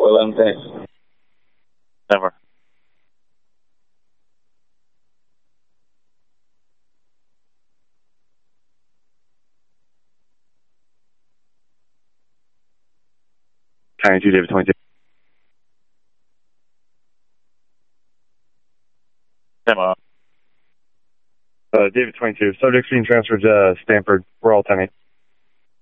11, thanks. Never. County 2, David 22. Demo. David 22. Subject's being transferred to Stanford. We're all 10-8.